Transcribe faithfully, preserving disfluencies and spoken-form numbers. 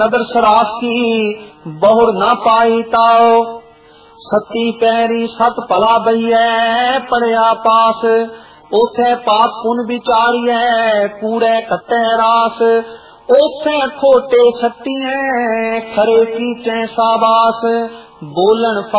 नदर शराब की बहुर न पाई ताओ, सती पैरी सत भला बइये पड़िया पास, ओथे पाप पुन विचारिए कूड़े कटे रास, ओथे खोटे सट्टिए खरे की चै साबास, बोलन